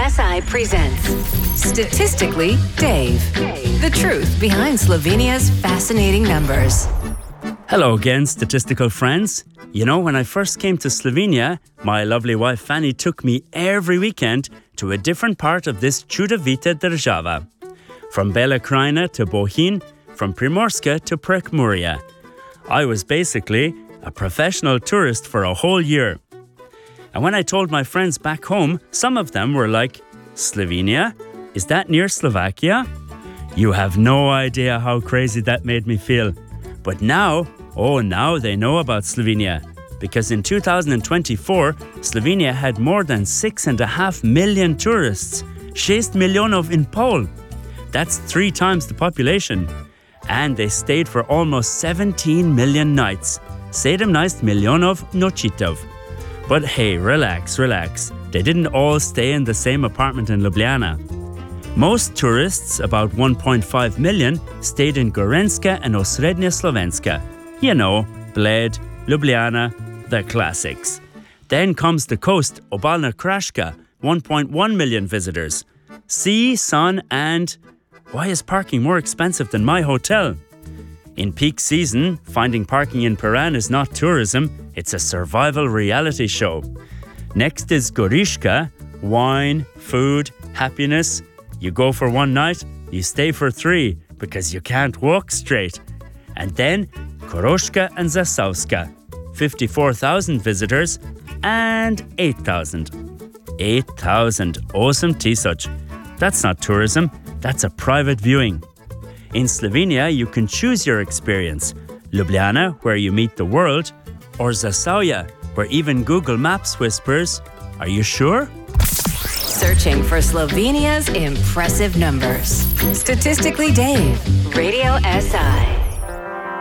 SI presents Statistically Dave. The truth behind Slovenia's fascinating numbers. Hello again, statistical friends. You know, when I first came to Slovenia, my lovely wife Fanny took me every weekend to a different part of this čudovita država. From Bela Krajina to Bohinj, from Primorska to Prekmurje. I was basically a professional tourist for a whole year. And when I told my friends back home, some of them were like, Slovenia? Is that near Slovakia? You have no idea how crazy that made me feel. But now they know about Slovenia. Because in 2024, Slovenia had more than 6.5 million tourists. 6 milionov in Pol. That's 3 times the population. And they stayed for almost 17 million nights. 17 milionov nočitev. But hey, relax. They didn't all stay in the same apartment in Ljubljana. Most tourists, about 1.5 million, stayed in Gorenjska and Osrednja Slovenska. You know, Bled, Ljubljana, the classics. Then comes the coast, Obalna Kraška, 1.1 million visitors. Sea, sun, and... why is parking more expensive than my hotel? In peak season, finding parking in Piran is not tourism, it's a survival reality show. Next is Goriška, wine, food, happiness. You go for 1 night, you stay for 3 because you can't walk straight. And then Koroška and Zasavska, 54,000 visitors and 8,000. 8,000, awesome tisoč. That's not tourism, that's a private viewing. In Slovenia, you can choose your experience. Ljubljana, where you meet the world, or Zasavje, where even Google Maps whispers, "Are you sure?" Searching for Slovenia's impressive numbers. Statistically Dave, Radio SI.